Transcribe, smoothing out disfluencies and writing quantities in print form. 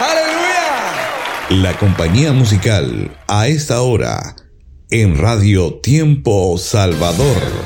¡Aleluya! La compañía musical a esta hora en Radio Tiempo Salvador.